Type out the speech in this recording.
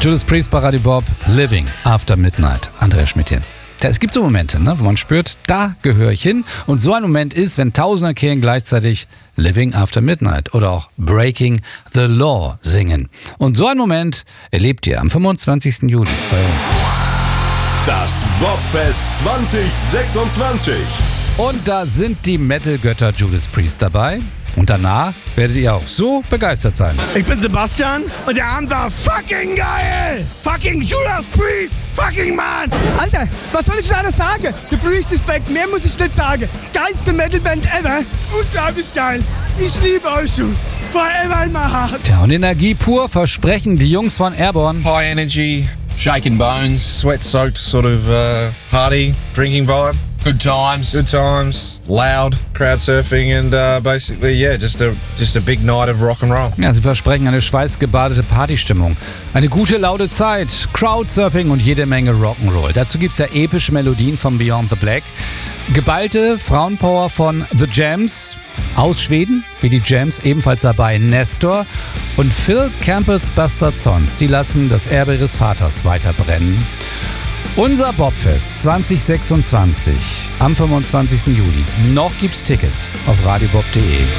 Judas Priest bei Radio Bob, Living After Midnight. Andrea Schmidt hier. Ja, es gibt so Momente, wo man spürt, da gehöre ich hin. Und so ein Moment ist, wenn tausende Kirchen gleichzeitig Living After Midnight oder auch Breaking the Law singen. Und so einen Moment erlebt ihr am 25. Juli bei uns. Das Bobfest 2026. Und da sind die Metal-Götter Judas Priest dabei. Und danach werdet ihr auch so begeistert sein. Ich bin Sebastian und der Abend war fucking geil! Fucking Judas Priest! Fucking Mann! Alter, was soll ich da noch sagen? The Priest is back, mehr muss ich nicht sagen. Geilste Metalband ever! Unglaublich geil! Ich liebe euch, Jungs! Forever in my heart! Tja, und Energie pur versprechen die Jungs von Airborne. High energy, shaking bones, sweat-soaked sort of party, drinking vibe. Good times, loud, crowd surfing and basically, yeah, just a big night of rock and roll. Ja, sie versprechen eine schweißgebadete Partystimmung, eine gute, laute Zeit, Crowdsurfing und jede Menge Rock'n'Roll. Dazu gibt's ja epische Melodien von Beyond the Black, geballte Frauenpower von The Jams aus Schweden, wie die Jams, ebenfalls dabei Nestor und Phil Campbells Bastard Sons, die lassen das Erbe ihres Vaters weiter brennen. Unser Bobfest 2026 am 25. Juli. Noch gibt's Tickets auf radiobob.de.